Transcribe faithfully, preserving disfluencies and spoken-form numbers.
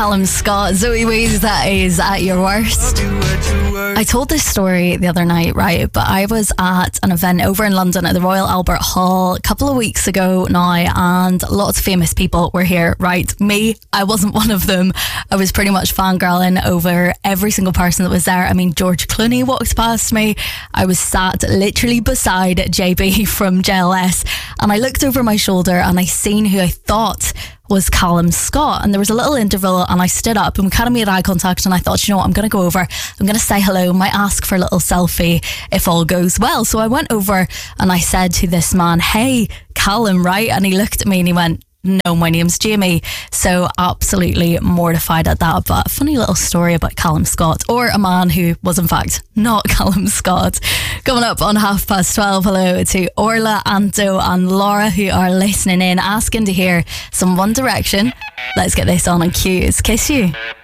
Callum Scott, Zoe Wees, that is At Your Worst. I told this story the other night, right? But I was at an event over in London at the Royal Albert Hall a couple of weeks ago now, and lots of famous people were here, right? Me, I wasn't one of them. I was pretty much fangirling over every single person that was there. I mean, George Clooney walked past me. I was sat literally beside J B from J L S, and I looked over my shoulder and I seen who I thought was Callum Scott, and there was a little interval and I stood up and we kind of made eye contact, and I thought, you know what, I'm going to go over, I'm going to say hello, might ask for a little selfie if all goes well. So I went over and I said to this man, hey, Callum, right? And he looked at me and he went, no, my name's Jamie. So absolutely mortified at that. But a funny little story about Callum Scott, or a man who was in fact not Callum Scott. Coming up on half past twelve, hello to Orla, Anto and Laura, who are listening in, asking to hear some One Direction. Let's get this on on cue. It's Kiss You.